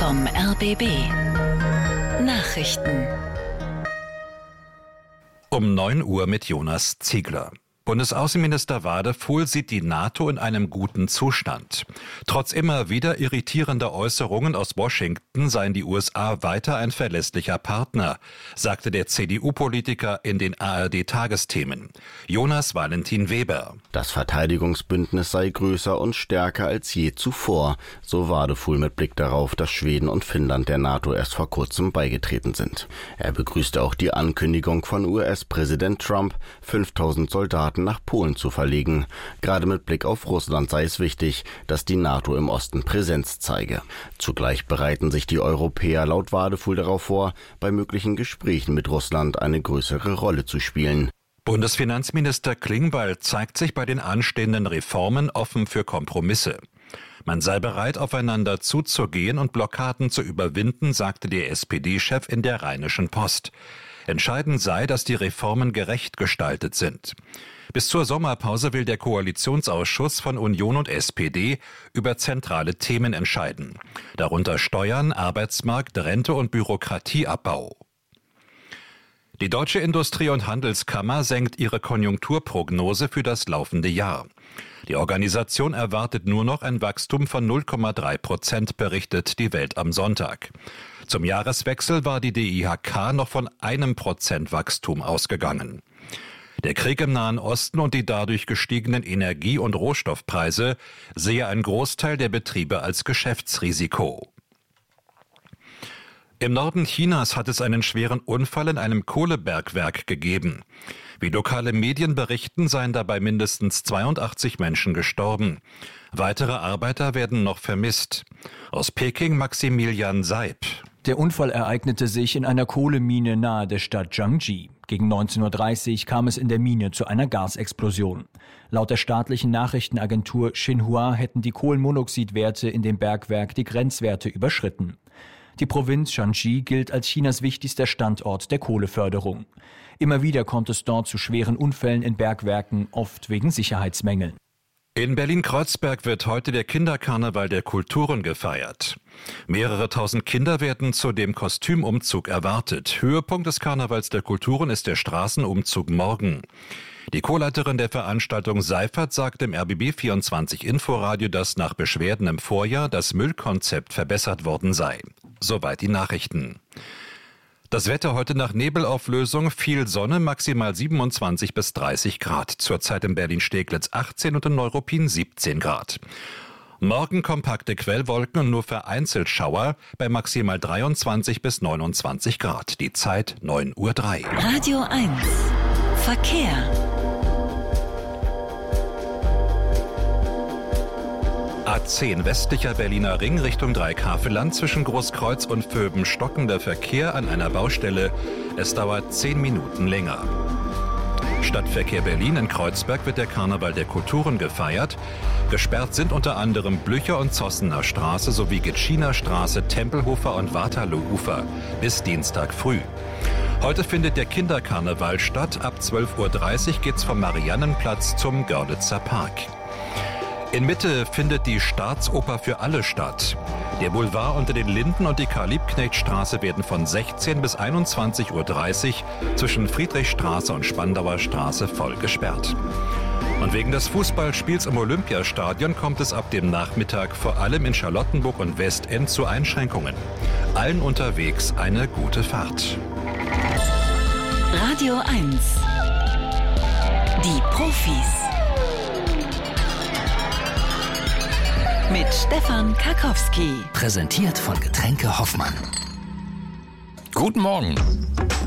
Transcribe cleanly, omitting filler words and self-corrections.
vom RBB. Nachrichten. Um 9 Uhr mit Jonas Ziegler. Bundesaußenminister Wadefuhl sieht die NATO in einem guten Zustand. Trotz immer wieder irritierender Äußerungen aus Washington seien die USA weiter ein verlässlicher Partner, sagte der CDU-Politiker in den ARD-Tagesthemen. Jonas Valentin Weber. Das Verteidigungsbündnis sei größer und stärker als je zuvor, so Wadefuhl mit Blick darauf, dass Schweden und Finnland der NATO erst vor kurzem beigetreten sind. Er begrüßte auch die Ankündigung von US-Präsident Trump, 5000 Soldaten nach Polen zu verlegen. Gerade mit Blick auf Russland sei es wichtig, dass die NATO im Osten Präsenz zeige. Zugleich bereiten sich die Europäer laut Wadefuhl darauf vor, bei möglichen Gesprächen mit Russland eine größere Rolle zu spielen. Bundesfinanzminister Klingbeil zeigt sich bei den anstehenden Reformen offen für Kompromisse. Man sei bereit, aufeinander zuzugehen und Blockaden zu überwinden, sagte der SPD-Chef in der Rheinischen Post. Entscheidend sei, dass die Reformen gerecht gestaltet sind. Bis zur Sommerpause will der Koalitionsausschuss von Union und SPD über zentrale Themen entscheiden. Darunter Steuern, Arbeitsmarkt, Rente und Bürokratieabbau. Die Deutsche Industrie- und Handelskammer senkt ihre Konjunkturprognose für das laufende Jahr. Die Organisation erwartet nur noch ein Wachstum von 0,3%, berichtet die Welt am Sonntag. Zum Jahreswechsel war die DIHK noch von 1% Wachstum ausgegangen. Der Krieg im Nahen Osten und die dadurch gestiegenen Energie- und Rohstoffpreise sehe ein Großteil der Betriebe als Geschäftsrisiko. Im Norden Chinas hat es einen schweren Unfall in einem Kohlebergwerk gegeben. Wie lokale Medien berichten, seien dabei mindestens 82 Menschen gestorben. Weitere Arbeiter werden noch vermisst. Aus Peking Maximilian Seib. Der Unfall ereignete sich in einer Kohlemine nahe der Stadt Jiangji. Gegen 19.30 Uhr kam es in der Mine zu einer Gasexplosion. Laut der staatlichen Nachrichtenagentur Xinhua hätten die Kohlenmonoxidwerte in dem Bergwerk die Grenzwerte überschritten. Die Provinz Shanxi gilt als Chinas wichtigster Standort der Kohleförderung. Immer wieder kommt es dort zu schweren Unfällen in Bergwerken, oft wegen Sicherheitsmängeln. In Berlin-Kreuzberg wird heute der Kinderkarneval der Kulturen gefeiert. Mehrere tausend Kinder werden zu dem Kostümumzug erwartet. Höhepunkt des Karnevals der Kulturen ist der Straßenumzug morgen. Die Co-Leiterin der Veranstaltung Seifert sagt im RBB24 Inforadio, dass nach Beschwerden im Vorjahr das Müllkonzept verbessert worden sei. Soweit die Nachrichten. Das Wetter heute nach Nebelauflösung, viel Sonne, maximal 27 bis 30 Grad. Zurzeit in Berlin-Steglitz 18 und in Neuruppin 17 Grad. Morgen kompakte Quellwolken und nur vereinzelt Schauer bei maximal 23 bis 29 Grad. Die Zeit 9:03 Uhr. Radio 1 Verkehr. A10 westlicher Berliner Ring Richtung Dreieckhaveland zwischen Großkreuz und Vöben stockender Verkehr an einer Baustelle. Es dauert 10 Minuten länger. Stadtverkehr Berlin in Kreuzberg wird der Karneval der Kulturen gefeiert. Gesperrt sind unter anderem Blücher- und Zossener Straße sowie Gitschiner Straße, Tempelhofer und Waterloo-Ufer bis Dienstag früh. Heute findet der Kinderkarneval statt. Ab 12:30 Uhr geht's vom Mariannenplatz zum Görlitzer Park. In Mitte findet die Staatsoper für alle statt. Der Boulevard unter den Linden und die Karl-Liebknecht-Straße werden von 16 bis 21:30 Uhr zwischen Friedrichstraße und Spandauer Straße voll gesperrt. Und wegen des Fußballspiels im Olympiastadion kommt es ab dem Nachmittag vor allem in Charlottenburg und Westend zu Einschränkungen. Allen unterwegs eine gute Fahrt. Radio 1 Die Profis mit Stefan Karkowski. Präsentiert von Getränke Hoffmann. Guten Morgen.